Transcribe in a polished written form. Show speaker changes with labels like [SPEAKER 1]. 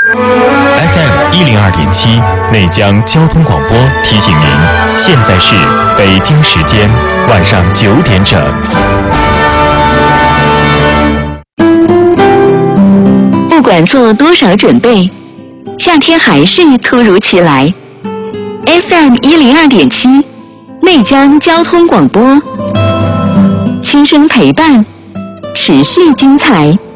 [SPEAKER 1] FM102.7内江交通广播提醒您，现在是北京时间晚上9点整。
[SPEAKER 2] 不管做多少准备，夏天还是突如其来。FM102.7内江交通广播，轻声陪伴，持续精彩。